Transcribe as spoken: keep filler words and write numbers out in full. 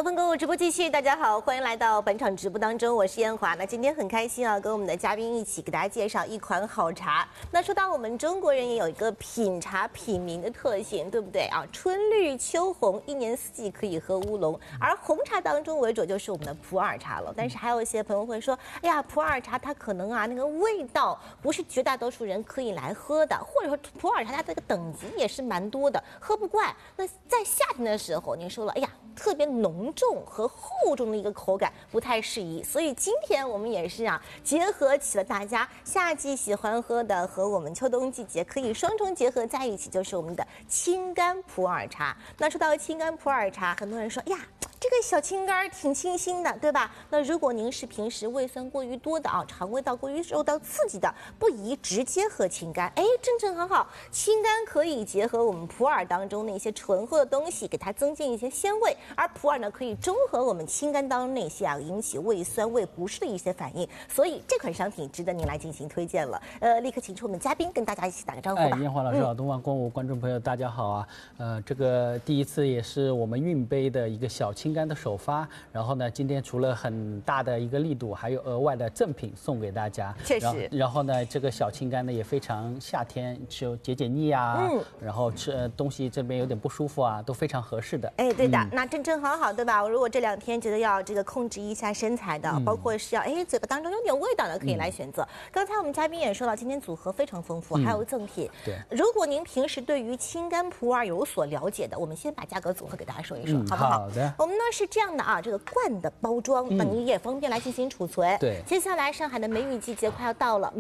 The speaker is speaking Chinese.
乐芬购物直播继续，大家好，欢迎来到本场直播当中，我是燕华。那今天很开心啊，跟我们的嘉宾一起给大家介绍一款好茶。那说到我们中国人也有一个品茶品茗的特性，对不对啊？春绿秋红，一年四季可以喝乌龙。而红茶当中为主就是我们的普洱茶了。但是还有一些朋友会说，哎呀，普洱茶它可能啊那个味道不是绝大多数人可以来喝的，或者说普洱茶它这个等级也是蛮多的，喝不惯。那在夏天的时候，您说了，哎呀，特别浓重和厚重的一个口感不太适宜，所以今天我们也是啊，结合起了大家夏季喜欢喝的和我们秋冬季节可以双重结合在一起，就是我们的青柑普洱茶。那说到青柑普洱茶，很多人说，哎呀，这个小青柑挺清新的，对吧？那如果您是平时胃酸过于多的啊，肠胃道过于受到刺激的，不宜直接喝青柑。哎，正正很好，青柑可以结合我们普洱当中那些醇厚的东西，给它增进一些鲜味，而普洱呢可以中和我们青柑当中那些啊引起胃酸胃不适的一些反应，所以这款商品值得您来进行推荐了。呃，立刻请出我们的嘉宾跟大家一起打个招呼吧。 哎，燕华老师好，东方公务观众朋友大家好啊。呃，这个第一次也是我们运杯的一个小青柑的首发，然后呢，今天除了很大的一个力度，还有额外的赠品送给大家。 确实。 然后，然后呢，这个小青柑呢也非常夏天就解解腻啊，嗯，然后吃、呃、东西这边有点不舒服啊，都非常合适的。 哎，对的，嗯、那正正好好，对吧？如果这两天觉得要这个控制一下身材的，嗯、包括是要哎嘴巴当中有点味道的，可以来选择。嗯、刚才我们嘉宾也说到，今天组合非常丰富，嗯、还有赠品。 对， 如果您平时对于青柑普洱有所了解的，我们先把价格组合给大家说一说，嗯、好不好？ 好的。 我们呢是这样的啊，这个罐的包装，那、嗯、你也方便来进行储存。 对， 接下来上海的梅雨季节快要到了。